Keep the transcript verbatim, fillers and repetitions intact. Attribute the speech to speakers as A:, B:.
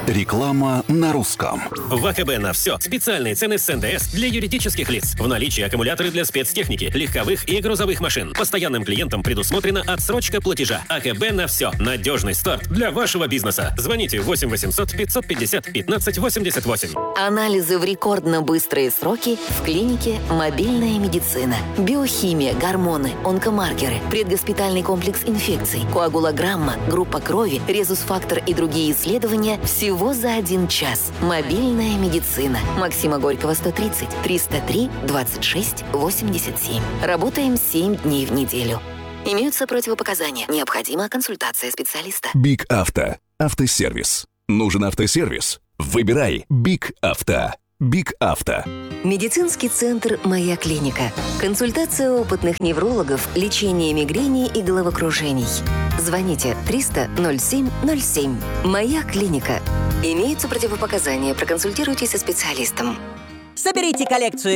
A: Реклама на русском.
B: В АКБ на все. Специальные цены с эн дэ эс для юридических лиц. В наличии аккумуляторы для спецтехники, легковых и грузовых машин. Постоянным клиентам предусмотрена отсрочка платежа. АКБ на все. Надежный старт для вашего бизнеса. Звоните восемь восемьсот пятьсот пятьдесят пятнадцать восемьдесят восемь.
C: Анализы в рекордно быстрые сроки в клинике «Мобильная медицина». Биохимия, гормоны, онкомаркеры, предгоспитальный комплекс инфекций, коагулограмма, группа крови, резус-фактор и другие исследования всего за один час. «Мобильная медицина». Максима Горького, сто тридцать, триста три двадцать шесть восемьдесят семь. Работаем семь дней в неделю. Имеются противопоказания. Необходима консультация специалиста.
A: Биг Авто. Автосервис. Нужен автосервис? Выбирай Биг Авто. Биг Авто.
C: Медицинский центр «Моя клиника». Консультация опытных неврологов, лечение мигрени и головокружений. Звоните триста ноль семь ноль семь. «Моя клиника». Имеются противопоказания. Проконсультируйтесь со специалистом.
D: Соберите коллекцию